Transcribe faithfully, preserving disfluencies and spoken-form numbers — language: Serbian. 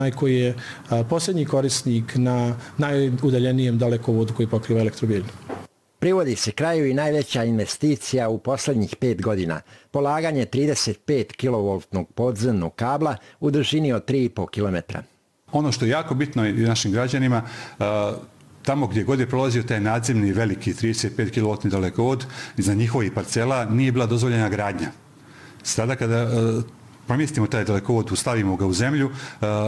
koji je posljednji korisnik na najudaljenijem dalekovodu koji pokriva Elektrobiljnu. Privodi se kraju i najveća investicija u posljednjih pet godina. Polaganje trideset pet kilovoltnog podzemnog kabla u dužini od tri i po kilometra. Ono što je jako bitno i našim građanima, tamo gdje god je prolazio taj nadzemni veliki trideset pet kilovoltni dalekovod, iza njihovih parcela nije bila dozvoljena gradnja. Sada kada promjestimo taj dalekovod, stavimo ga u zemlju,